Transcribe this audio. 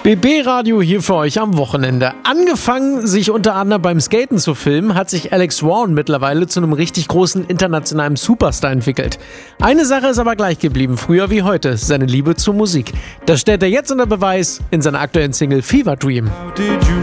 BB Radio hier für euch am Wochenende. Angefangen, sich unter anderem beim Skaten zu filmen, hat sich Alex Warren mittlerweile zu einem richtig großen internationalen Superstar entwickelt. Eine Sache ist aber gleich geblieben, früher wie heute, seine Liebe zur Musik. Das stellt er jetzt unter Beweis in seiner aktuellen Single Fever Dream.